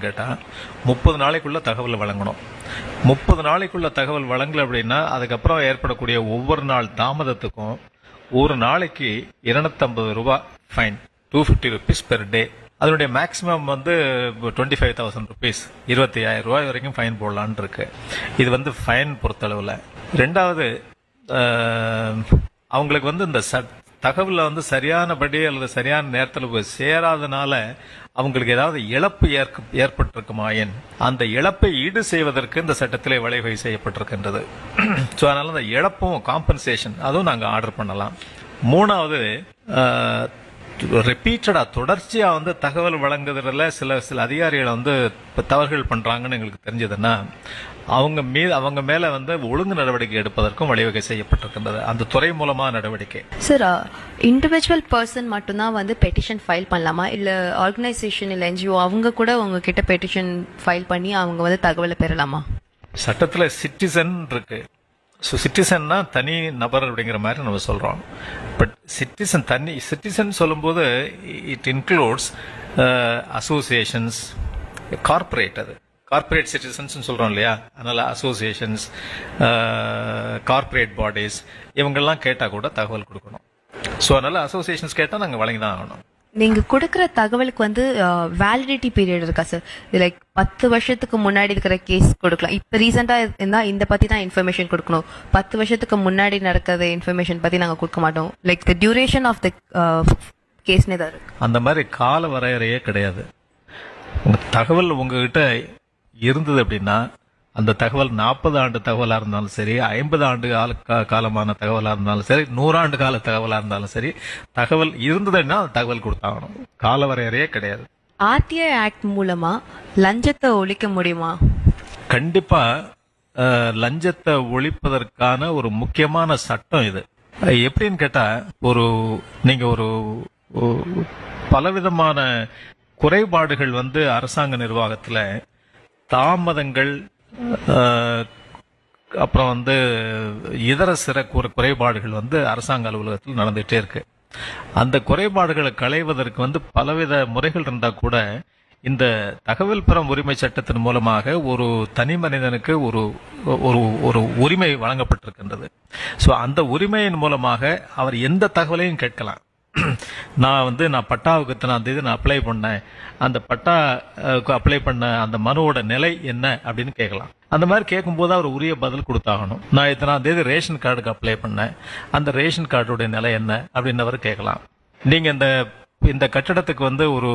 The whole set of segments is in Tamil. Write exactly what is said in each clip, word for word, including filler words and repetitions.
அப்படின்னு கேட்டால் முப்பது நாளைக்குள்ள தகவல் வழங்கணும். முப்பது நாளைக்குள்ள தகவல் வழங்கல அப்படின்னா அதுக்கப்புறம் ஏற்படக்கூடிய ஒவ்வொரு நாள் தாமதத்துக்கும் ஒரு நாளைக்கு இருநூத்தி ஐம்பது ரூபாய் fine, two fifty rupees per day. அதனுடைய மேக்ஸிமம் வந்து டுவெண்ட்டி ஃபைவ் தௌசண்ட் ருபீஸ், இருபத்தி ஆயிரம் ரூபாய் வரைக்கும் ஃபைன் போடலான் இருக்கு. இது வந்து ஃபைன் பொறுத்தளவில். ரெண்டாவது, அவங்களுக்கு வந்து இந்த தகவலை வந்து சரியானபடி அல்லது சரியான நேரத்தில் போய் சேராதனால அவங்களுக்கு ஏதாவது இழப்பு ஏற்பட்டிருக்குமாயின் அந்த இழப்பை ஈடு செய்வதற்கு இந்த சட்டத்திலே வழிவகை செய்யப்பட்டிருக்கின்றது. ஸோ அதனால அந்த இழப்பும் காம்பன்சேஷன் அதுவும் நாங்கள் ஆர்டர் பண்ணலாம். மூணாவது, ரிப்பீட்டடா தொடர்ச்சியா வந்து தகவல் வழங்குறதுல சில சில அதிகாரிகள் வந்து தவறுகள் பண்றாங்கன்னு எங்களுக்கு தெரிஞ்சதுன்னா அவங்க மீது அவங்க மேல வந்து ஒழுங்கு நடவடிக்கை எடுப்பதற்கும் வழிவகை செய்யப்பட்டிருக்கின்றது, அந்த துறை மூலமா நடவடிக்கை. சார், இண்டிவிஜுவல் பர்சன் மட்டும்தான் வந்து பெட்டிஷன் ஃபைல் பண்ணலாமா, இல்ல ஆர்கனைசேஷன் இல்ல என்ஜிஓ அவங்க கூட உங்ககிட்ட பெட்டிஷன் ஃபைல் பண்ணி அவங்க வந்து தகவலை பெறலாமா? சட்டத்துல சிட்டிசன் இருக்கு. ஸோ சிட்டிசன்னா தனி நபர் அப்படிங்கிற மாதிரி நம்ம சொல்றோம். பட் சிட்டிசன் தனி சிட்டிசன் சொல்லும்போது இட் இன்க்ளூட்ஸ் அசோசியேஷன்ஸ், கார்பரேட், அது கார்பரேட் சிட்டிசன்ஸ் சொல்றோம் இல்லையா. அதனால அசோசியேஷன்ஸ், கார்பரேட் பாடிஸ் இவங்கெல்லாம் கேட்டா கூட தகவல் கொடுக்கணும். ஸோ அதனால அசோசியேஷன்ஸ் கேட்டா நாங்கள் வழங்கி தான் ஆகணும். நீங்க கொடுக்கற தகவலுக்கு வந்து வேலிடிட்டி பீரியட் இருக்கா சார்? லைக் பத்து வருஷத்துக்கு முன்னாடி இருக்கிற கேஸ் கொடுக்கலாம், இப்ப ரீசெண்டா இருந்தா இந்த பத்தி தான் இன்ஃபர்மேஷன் கொடுக்கணும், பத்து வருஷத்துக்கு முன்னாடி நடக்கிற இன்ஃபர்மேஷன் பத்தி நாங்க கொடுக்க மாட்டோம், like the duration of the கேஸ்னே தான் இருக்கு. அந்த மாதிரி கால வரையறையே கிடையாது. உங்க தகவல் உங்ககிட்ட இருந்தது அப்படின்னா அந்த தகவல் நாற்பது ஆண்டு தகவலா இருந்தாலும் சரி, ஐம்பது ஆண்டு காலமான தகவலா இருந்தாலும் சரி, நூறாண்டு கால தகவலா இருந்தாலும் சரி, தகவல் இருந்ததுன்னா தகவல் கொடுத்தாகணும். கால வரையறையே கிடையாது. ஆர்டிஐ ஆக்ட் மூலமா லஞ்சத்தை ஒழிக்க முடியுமா? கண்டிப்பா லஞ்சத்தை ஒழிப்பதற்கான ஒரு முக்கியமான சட்டம் இது. எப்படின்னு கேட்டா, ஒரு நீங்க ஒரு பலவிதமான குறைபாடுகள் வந்து அரசாங்க நிர்வாகத்துல தாமதங்கள், அப்புறம் வந்து இதர சிற குறைபாடுகள் வந்து அரசாங்க அலுவலகத்தில் நடந்துகிட்டே இருக்கு. அந்த குறைபாடுகளை களைவதற்கு வந்து பலவித முறைகள் இருந்தா கூட இந்த தகவல் பெறும் உரிமை சட்டத்தின் மூலமாக ஒரு தனி மனிதனுக்கு ஒரு ஒரு உரிமை வழங்கப்பட்டிருக்கின்றது. ஸோ அந்த உரிமையின் மூலமாக அவர் எந்த தகவலையும் கேட்கலாம். நான் வந்து நான் பட்டாவுக்கு இத்தனாம் தேதி நான் அப்ளை பண்ணேன், அந்த பட்டா அப்ளை பண்ண அந்த மனுவோட நிலை என்ன அப்படின்னு கேட்கலாம். அந்த மாதிரி கேட்கும்போது அவர் உரிய பதில் கொடுத்தாகணும். நான் இத்தனாம் தேதி ரேஷன் கார்டுக்கு அப்ளை பண்ணேன், அந்த ரேஷன் கார்டுடைய நிலை என்ன அப்படின்னு அவர் கேட்கலாம். நீங்க இந்த இந்த கட்டடத்துக்கு வந்து ஒரு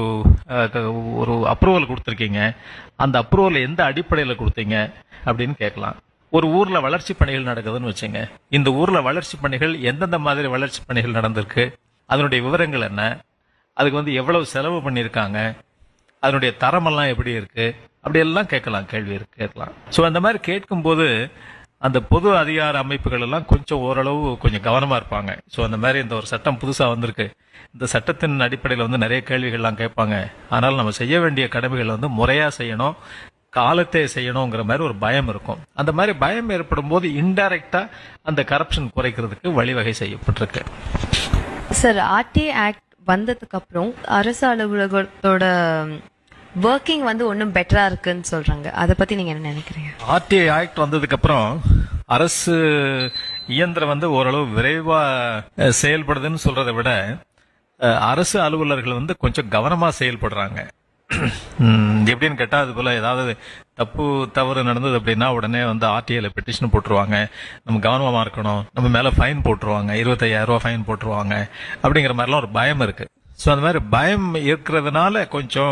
ஒரு அப்ரூவல் கொடுத்துருக்கீங்க, அந்த அப்ரூவல் எந்த அடிப்படையில் கொடுத்தீங்க அப்படின்னு கேட்கலாம். ஒரு ஊர்ல வளர்ச்சி பணிகள் நடக்குதுன்னு வச்சுங்க, இந்த ஊர்ல வளர்ச்சி பணிகள் எந்தெந்த மாதிரி வளர்ச்சி பணிகள் நடந்திருக்கு, அதனுடைய விவரங்கள் என்ன, அதுக்கு வந்து எவ்வளவு செலவு பண்ணியிருக்காங்க, அதனுடைய தரமெல்லாம் எப்படி இருக்கு, அப்படி எல்லாம் கேட்கலாம், கேள்வி இருக்கு கேட்கலாம். ஸோ அந்த மாதிரி கேட்கும்போது அந்த பொது அதிகார அமைப்புகள் எல்லாம் கொஞ்சம் ஓரளவு கொஞ்சம் கவனமா இருப்பாங்க. ஸோ அந்த மாதிரி இந்த ஒரு சட்டம் புதுசா வந்திருக்கு, இந்த சட்டத்தின் அடிப்படையில் வந்து நிறைய கேள்விகள்லாம் கேட்பாங்க. ஆனால் நம்ம செய்ய வேண்டிய கடமைகள் வந்து முறையா செய்யணும், காலத்தை செய்யணுங்கிற மாதிரி ஒரு பயம் இருக்கும். அந்த மாதிரி பயம் ஏற்படும் போது இன்டைரக்டா அந்த கரப்ஷன் குறைக்கிறதுக்கு வழிவகை செய்யப்பட்டிருக்கு. சார், ஆர்டிஐ ஆக்ட் வந்ததுக்கு அப்புறம் அரசு அலுவலகத்தோட ஒர்க்கிங் வந்து ஒன்னும் பெட்டரா இருக்குன்னு சொல்றாங்க, அதை பத்தி நீங்க என்ன நினைக்கிறீங்க? ஆர்டிஐ ஆக்ட் வந்ததுக்கு அப்புறம் அரசு இயந்திரம் வந்து ஓரளவு விரைவா செயல்படுதுன்னு சொல்றதை விட அரசு அலுவலர்கள் வந்து கொஞ்சம் கவனமா செயல்படுறாங்க. எப்படின்னு கேட்டா, அது போல ஏதாவது தப்பு தவறு நடந்தது அப்படின்னா உடனே வந்து ஆர்டிஐல பெட்டிஷன் போட்டுருவாங்க, நம்ம கவனமா இருக்கணும், நம்ம மேல ஃபைன் போட்டுருவாங்க, இருபத்தையாயிரம் ரூபாய் ஃபைன் போட்டுருவாங்க அப்படிங்கிற மாதிரிலாம் ஒரு பயம் இருக்கு. ஸோ அந்த மாதிரி பயம் இருக்கிறதுனால கொஞ்சம்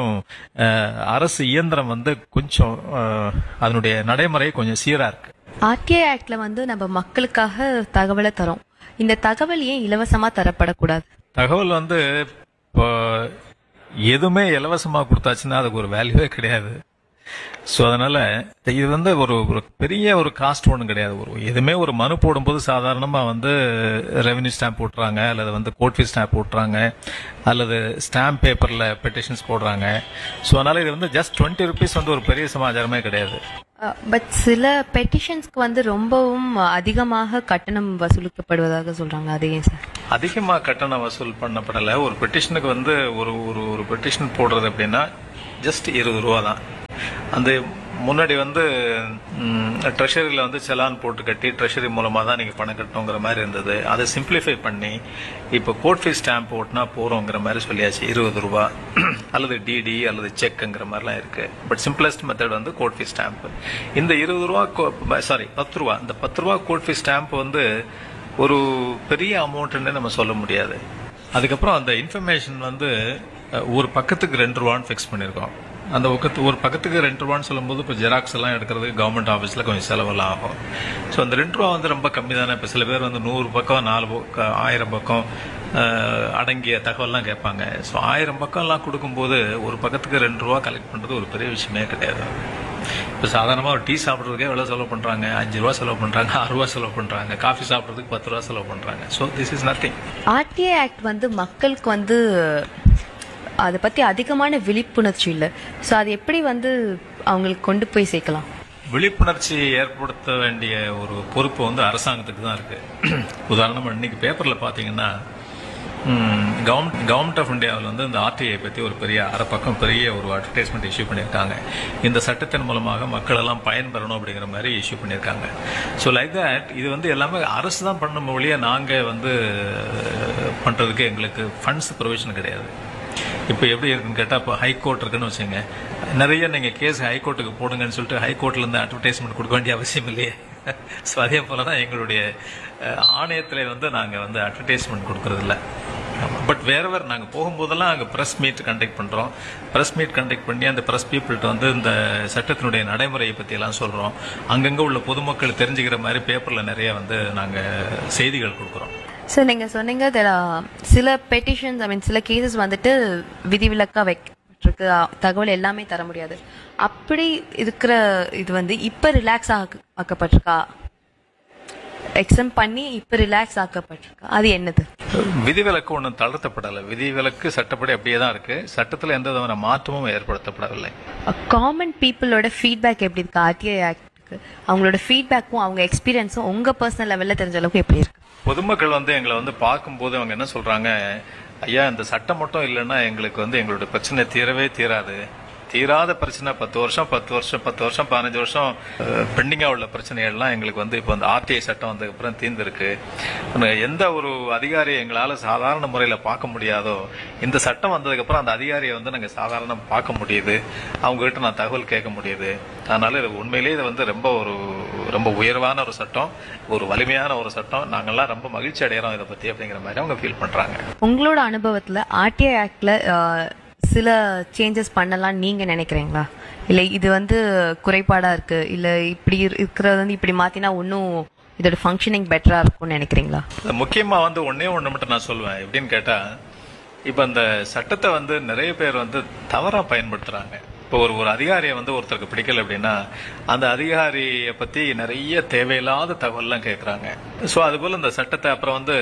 அரசு இயந்திரம் வந்து கொஞ்சம் அதனுடைய நடைமுறை கொஞ்சம் சீரா இருக்கு. ஆர்டிஐ ஆக்ட்ல வந்து நம்ம மக்களுக்காக தகவலை தரோம், இந்த தகவல் ஏன் இலவசமா தரப்படக்கூடாது? தகவல் வந்து இப்போ எதுவுமே இலவசமா கொடுத்தாச்சுன்னா அதுக்கு ஒரு வேல்யூவே கிடையாது. ஸோ அதனால இது வந்து ஒரு ஒரு பெரிய ஒரு காஸ்ட் ஒன்றும் கிடையாது. ஒரு எதுவுமே ஒரு மனு போடும்போது சாதாரணமா வந்து ரெவென்யூ ஸ்டாம்ப் போட்டுறாங்க, அல்லது வந்து கோர்ட் ஃபீஸ் ஸ்டாம்ப் போட்டுறாங்க, அல்லது ஸ்டாம்ப் பேப்பர்ல பெட்டிஷன்ஸ் போடுறாங்க. ஸோ அதனால இது வந்து ஜஸ்ட் டுவெண்ட்டி ருபீஸ் வந்து ஒரு பெரிய சமாச்சாரமே கிடையாது. பட் சில பெட்டிஷன்ஸ்க்கு வந்து ரொம்பவும் அதிகமாக கட்டணம் வசூலிக்கப்படுவதாக சொல்றாங்க, அதே சார்? அதிகமாக கட்டணம் வசூல் பண்ணப்படல. ஒரு பெட்டிஷனுக்கு வந்து ஒரு ஒரு பெட்டிஷன் போடுறது அப்படின்னா ஜஸ்ட் இருபது ரூபா தான். அந்த முன்னாடி வந்து ட்ரெஷரியில் வந்து செலான் போட்டு கட்டி ட்ரெஷரி மூலமாக தான் நீங்கள் பணம் கட்டணுங்கிற மாதிரி இருந்தது. அதை சிம்பிளிஃபை பண்ணி இப்போ கோர்ட் ஃபீஸ் ஸ்டாம்ப் ஓட்டினா போகிறோங்கிற மாதிரி சொல்லியாச்சு. இருபது ரூபா அல்லது டிடி அல்லது செக்குங்கிற மாதிரிலாம் இருக்குது. பட் சிம்பிளஸ்ட் மெத்தட் வந்து கோர்ட் ஃபீஸ் ஸ்டாம்ப். இந்த இருபது ரூபா சாரி பத்து ரூபா இந்த பத்து ரூபா கோர்ட் ஃபீஸ் ஸ்டாம்ப் வந்து ஒரு பெரிய அமௌண்ட்டுன்னு நம்ம சொல்ல முடியாது. அதுக்கப்புறம் அந்த இன்ஃபர்மேஷன் வந்து ஒரு பக்கத்துக்கு ரெண்டு ரூபான்னு ஃபிக்ஸ் பண்ணியிருக்கோம். அந்த பக்கத்து ஒரு பக்கத்துக்கு ரெண்டு ரூபான்னு சொல்லும்போது இப்போ ஜெராக்ஸ் எல்லாம் எடுக்கிறதுக்கு கவர்மெண்ட் ஆஃபீஸில் கொஞ்சம் செலவெல்லாம் ஆகும். ஸோ அந்த ரெண்டு ரூபா வந்து ரொம்ப கம்மி தானே. இப்போ சில பேர் வந்து நூறு பக்கம் நாலு பக்கம் ஆயிரம் பக்கம் அடங்கிய தகவல்லாம் கேட்பாங்க. ஸோ ஆயிரம் பக்கம்லாம் கொடுக்கும்போது ஒரு பக்கத்துக்கு ரெண்டு ரூபா கலெக்ட் பண்ணுறது ஒரு பெரிய விஷயமே கிடையாது. இப்போ சாதாரணமாக ஒரு டீ சாப்பிட்றதுக்கே எவ்வளோ செலவு பண்ணுறாங்க, அஞ்சு ரூபா செலவு பண்ணுறாங்க, ஆறு ரூபா செலவு பண்ணுறாங்க. காஃபி சாப்பிட்றதுக்கு பத்து ரூபா செலவு பண்ணுறாங்க. So this is nothing. RTI act வந்து மக்களுக்கு வந்து அதை பற்றி அதிகமான விழிப்புணர்ச்சி இல்லை. ஸோ அது எப்படி வந்து அவங்களுக்கு கொண்டு போய் சேர்க்கலாம்? விழிப்புணர்ச்சி ஏற்படுத்த வேண்டிய ஒரு பொறுப்பு வந்து அரசாங்கத்துக்கு தான் இருக்கு. உதாரணமாக இன்னைக்கு பேப்பரில் பார்த்தீங்கன்னா கவர்மெண்ட் கவர்மெண்ட் ஆஃப் இந்தியாவில் வந்து இந்த ஆர்டிஐ பற்றி ஒரு பெரிய அரை பக்கம் பெரிய ஒரு அட்வர்டைஸ்மெண்ட் இஷ்யூ பண்ணியிருக்காங்க. இந்த சட்டத்தின் மூலமாக மக்கள் எல்லாம் பயன்பெறணும் அப்படிங்கிற மாதிரி இஷ்யூ பண்ணியிருக்காங்க. ஸோ லைக் தட் இது வந்து எல்லாமே அரசு தான் பண்ண மொழியாக நாங்கள் வந்து பண்ணுறதுக்கு எங்களுக்கு ஃபண்ட்ஸ் ப்ரொவிஷன் கிடையாது. இப்போ எப்படி இருக்குன்னு கேட்டால் இப்போ ஹைகோர்ட் இருக்குன்னு வச்சுங்க, நிறைய நீங்கள் கேஸ் ஹைகோர்ட்டுக்கு போடுங்கன்னு சொல்லிட்டு ஹைகோர்ட்லேருந்து அட்வர்டைஸ்மெண்ட் கொடுக்க வேண்டிய அவசியம் இல்லையே. ஸோ அதே போல தான் எங்களுடைய ஆணையத்தில் வந்து நாங்கள் வந்து அட்வர்டைஸ்மெண்ட் கொடுக்கறதில்ல. பட் வேறவர் நாங்கள் போகும்போதெல்லாம் அங்கே ப்ரெஸ் மீட் கண்டக்ட் பண்ணுறோம். ப்ரெஸ் மீட் கண்டக்ட் பண்ணி அந்த ப்ரெஸ் பீப்புள்கிட்ட வந்து இந்த சட்டத்தினுடைய நடைமுறையை பற்றியெல்லாம் சொல்கிறோம். அங்கங்கே உள்ள பொதுமக்கள் தெரிஞ்சுக்கிற மாதிரி பேப்பரில் நிறைய வந்து நாங்கள் செய்திகள் கொடுக்குறோம். சார் நீங்கள் சொன்னீங்க சில பெட்டிஷன்ஸ் ஐ மீன் சில கேசஸ் வந்துட்டு விதிவிலக்கா வைக்கப்பட்டிருக்கு, தகவல் எல்லாமே தர முடியாது. அப்படி இருக்கிற இது வந்து இப்போ ரிலாக்ஸ் ஆக்க ஆக்கப்பட்டிருக்கா, எக்ஸம் பண்ணி இப்போ ரிலாக்ஸ் ஆக்கப்பட்டிருக்கா, அது என்னது? விதிவிலக்கு ஒன்றும் தளர்த்தப்படலை. விதிவிலக்கு சட்டப்படி அப்படியே தான் இருக்கு. சட்டத்தில் எந்த விதமான மாற்றமும் ஏற்படுத்தப்படவில்லை. காமன் பீப்புளோட ஃபீட்பேக் எப்படி இருக்கு ஆர்டிஐ ஆக்டுக்கு? அவங்களோட ஃபீட்பேக்கும் அவங்க எக்ஸ்பீரியன்ஸும் உங்க பர்சனல் லெவலில் தெரிஞ்ச அளவுக்கு எப்படி இருக்கு? பொதுமக்கள் வந்து எங்களை வந்து பார்க்கும்போது அவங்க என்ன சொல்றாங்க, ஐயா இந்த சட்டம் மட்டும் இல்லைன்னா எங்களுக்கு வந்து எங்களோட பிரச்சனை தீரவே தீராது. தீராத பிரச்சனை பத்து வருஷம் பத்து வருஷம் பத்து வருஷம் பதினஞ்சு வருஷம் பெண்டிங்கா உள்ள பிரச்சனைகள்லாம் எங்களுக்கு வந்து இப்போ இந்த ஆர்டிஐ சட்டம் வந்ததுக்கு அப்புறம் தீர்ந்திருக்கு. எந்த ஒரு அதிகாரியை எங்களால் சாதாரண முறையில் பார்க்க முடியாதோ இந்த சட்டம் வந்ததுக்கு அப்புறம் அந்த அதிகாரியை வந்து நாங்கள் சாதாரண பார்க்க முடியுது, அவங்க கிட்ட நான் தகவல் கேட்க முடியுது. அதனால இது உண்மையிலேயே இது வந்து ரொம்ப ஒரு ரொம்ப உயர்வான ஒரு சட்டம், ஒரு வலிமையான ஒரு சட்டம். நாங்கள்லாம் ரொம்ப மகிழ்ச்சி அடைகிறோம் இதை பத்தி அப்படிங்கிற மாதிரி அவங்க ஃபீல் பண்றாங்க. உங்களோட அனுபவத்தில் ஆர்டிஐ ஆக்ட்ல சில சேஞ்சஸ் பண்ணலாம் நீங்க நினைக்கிறீங்களா? இல்ல இது வந்து குறைபாடா இருக்கு, இல்ல இப்படி இருக்கிறது வந்து இப்படி மாத்தினா இன்னும் இதோட ஃபங்க்ஷனிங் பெட்டரா இருக்கும்னு நினைக்கிறீங்களா? முக்கியமா வந்து ஒன்னே ஒண்ணு மட்டும் நான் சொல்லுவேன். எப்படின்னு கேட்டா, இப்ப அந்த சட்டத்தை வந்து நிறைய பேர் வந்து தவறா பயன்படுத்துறாங்க. இப்போ ஒரு ஒரு அதிகாரியை வந்து ஒருத்தருக்கு பிடிக்கல அப்படின்னா அந்த அதிகாரியை பத்தி நிறைய தேவையில்லாத தகவல்லாம் கேட்கறாங்க. ஸோ அதுபோல இந்த சட்டத்தை அப்புறம் வந்து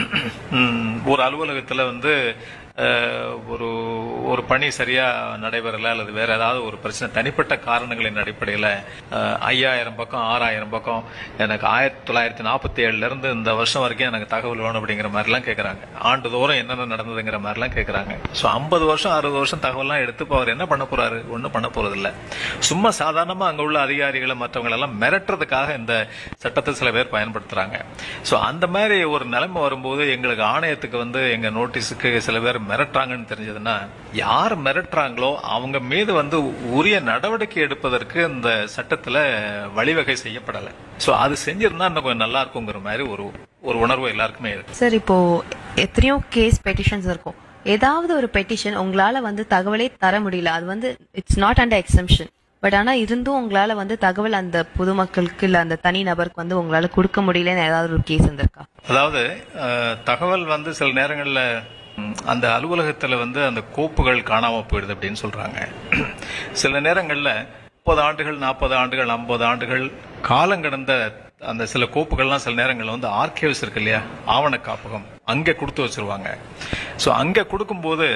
ஒரு அலுவலகத்துல வந்து ஒரு ஒரு பணி சரியா நடைபெறல அல்லது வேற ஏதாவது ஒரு பிரச்சனை தனிப்பட்ட காரணங்களின் அடிப்படையில் ஐயாயிரம் பக்கம் ஆறாயிரம் பக்கம் எனக்கு ஆயிரத்தி தொள்ளாயிரத்தி நாற்பத்தி ஏழுல இருந்து இந்த வருஷம் வரைக்கும் எனக்கு தகவல் வேணும் அப்படிங்கிற மாதிரிலாம் கேட்கறாங்க. ஆண்டுதோறும் என்னென்ன நடந்ததுங்கிற மாதிரிலாம் கேட்கறாங்க. ஸோ ஐம்பது வருஷம் அறுபது வருஷம் தகவல்லாம் எடுத்து இப்போ அவர் என்ன பண்ண போறாரு? ஒன்றும் பண்ண போறது இல்லை. சும்மா சாதாரணமா அங்க உள்ள அதிகாரிகளை மற்றவங்க எல்லாம் மிரட்டுறதுக்காக இந்த சட்டத்தை சில பேர் பயன்படுத்துறாங்க. ஸோ அந்த மாதிரி ஒரு நிலைமை வரும்போது எங்களுக்கு ஆணையத்துக்கு வந்து எங்க நோட்டீஸுக்கு சில பேர் மிரட்டுறாங்கன்னு தெரிஞ்சதுன்னா யார் மிரட்டுறாங்களோ அவங்க மீது வந்து உரிய நடவடிக்கை எடுப்பதற்கு இந்த சட்டத்துல வழிவகை செய்யப்படலை. சோ அது செஞ்சிருந்தா இன்னும் கொஞ்சம் நல்லா இருக்குங்கிற மாதிரி ஒரு ஒரு உணர்வு எல்லாருக்குமே இருக்கு. சார் இப்போ எத்தனையோ கேஸ் பெட்டிஷன்ஸ் இருக்கும். ஏதாவது ஒரு பெட்டிஷன் உங்களால வந்து தகவலே தர முடியல, அது வந்து it's not under exemption, but ஆனா இருந்தும் உங்களால வந்து தகவல் அந்த பொதுமக்களுக்கு இல்ல அந்த தனி நபருக்கு வந்து உங்களால கொடுக்க முடியலன்னு ஏதாவது ஒரு கேஸ் இருந்திருக்கா? அதாவது தகவல் வந்து சில நேரங்கள்ல அந்த அலுவலகத்துல வந்து அந்த கோப்புகள் காணாம போயிடுது அப்படின்னு சொல்றாங்க. சில நேரங்கள்ல முப்பது ஆண்டுகள் நாற்பது ஆண்டுகள் ஐம்பது ஆண்டுகள் காலம் கடந்த அந்த சில கோப்புகள்லாம் சில நேரங்கள்ல வந்து ஆர்கைவ்ஸ் இருக்கு இல்லையா, ஆவண காப்பகம், அங்க கொடுத்து வச்சிருவாங்க. சோ அங்க கொடுக்கும்போது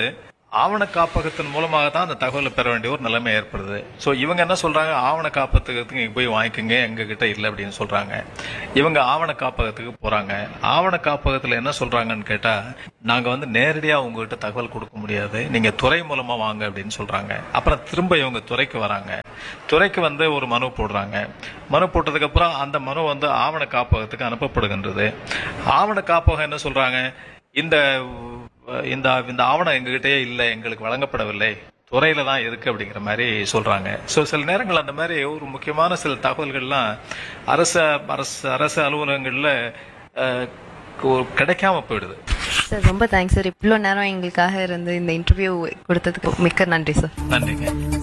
ஆவண காப்பகத்தின் மூலமாக தான் அந்த தகவலை பெற வேண்டிய ஒரு நிலைமை ஏற்படுது. ஸோ இவங்க என்ன சொல்றாங்க, ஆவண காப்பகத்துக்கு நீங்க போய் வாங்கிக்கோங்க, எங்க கிட்ட இல்லை அப்படின்னு சொல்றாங்க. இவங்க ஆவண காப்பகத்துக்கு போறாங்க. ஆவண காப்பகத்துல என்ன சொல்றாங்கன்னு கேட்டா, நாங்க வந்து நேரடியா உங்ககிட்ட தகவல் கொடுக்க முடியாது, நீங்க துறை மூலமா வாங்க அப்படின்னு சொல்றாங்க. அப்புறம் திரும்ப இவங்க துறைக்கு வராங்க. துறைக்கு வந்து ஒரு மனு போடுறாங்க. மனு போட்டதுக்கு அப்புறம் அந்த மனு வந்து ஆவண காப்பகத்துக்கு அனுப்பப்படுகின்றது. ஆவண காப்பகம் என்ன சொல்றாங்க, இந்த இந்த இந்த ஆவணம் எங்ககிட்டயே இல்லை, எங்களுக்கு வழங்கப்படவில்லை, துறையில தான் இருக்கு அப்படிங்கிற மாதிரி சொல்றாங்க. ஸோ சில நேரங்கள் அந்த மாதிரி ஒரு முக்கியமான சில தகவல்கள்லாம் அரசு அரசு அரசு அலுவலகங்கள்ல அஹ், கு- கிடைக்காம போயிடுது. சார் ரொம்ப தேங்க்ஸ் சார், இவ்வளோ நேரம் எங்களுக்காக இருந்து இந்த இன்டர்வியூ கொடுத்ததுக்கு மிக்க நன்றி சார். நன்றிங்க.